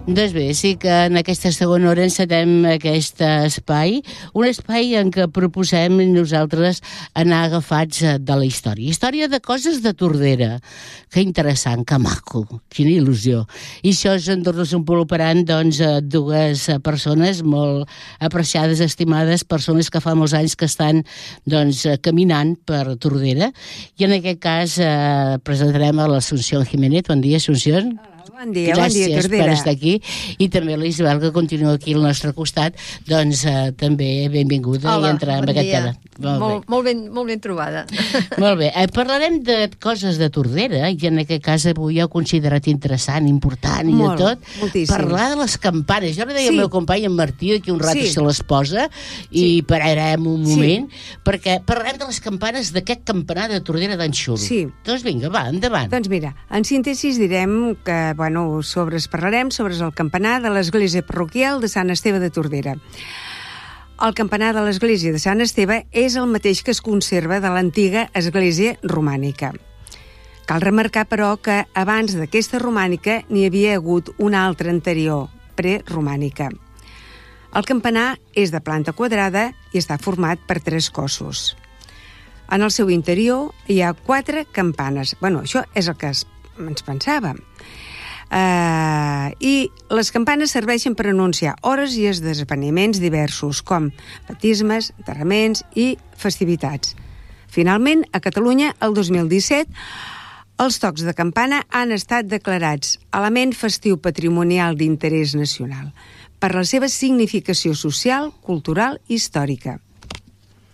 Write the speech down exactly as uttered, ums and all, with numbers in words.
Doncs bé, sí que en aquesta segona hora encetem aquest espai, un espai en què proposem nosaltres anar agafats de la història. Història de coses de Tordera. Que interessant, que maco, quina il·lusió. I això es desenvoluparan doncs, dues persones molt apreciades, estimades, persones que fa molts anys que estan doncs, caminant per Tordera. I en aquest cas eh, presentarem a l'Assumpció Jiménez. Bon dia, Assumpció. Bon dia, Gràcies bon dia, Tordera. per estar aquí. I també la Isabel, que continua aquí al nostre costat, doncs eh, també benvinguda. Hola, i entrar bon en aquest dia. tema. Molt, Molt, molt, ben, molt ben trobada. molt bé. Eh, parlarem de coses de Tordera, i en aquest cas avui ho he considerat interessant, important i Molt, de tot. moltíssim. Parlar de les campanes. Jo li deia Sí. al meu company, en Martí, d'aquí un rato Sí. se les posa, i Sí. pararem un Sí. moment, perquè parlarem de les campanes d'aquest campanar de Tordera d'en Xul. Sí. Doncs vinga, va, endavant. Doncs mira, en síntesi direm que, bueno, sobre parlarem sobre el campanar de l'església parroquial de Sant Esteve de Tordera. El campanar de l'església de Sant Esteve és el mateix que es conserva de l'antiga església romànica. Cal remarcar, però, que abans d'aquesta romànica n'hi havia hagut una altra anterior, preromànica. El campanar és de planta quadrada i està format per tres cossos. En el seu interior hi ha quatre campanes. Bueno, això és el que es, ens pensàvem. Uh, I les campanes serveixen per anunciar hores i esdeveniments diversos, com baptismes, enterraments i festivitats. Finalment, a Catalunya, el dos mil disset, els tocs de campana han estat declarats element festiu patrimonial d'interès nacional per la seva significació social, cultural i històrica.